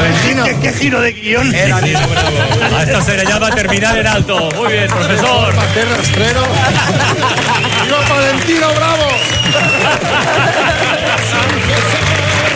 Valentino. ¿Qué giro de guión? Era Nino Bravo. A esto se le llama terminar en alto. Muy bien, profesor. Rastrero. ¡Viva Valentino Bravo!